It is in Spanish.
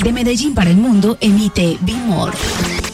De Medellín para el mundo emite Be More.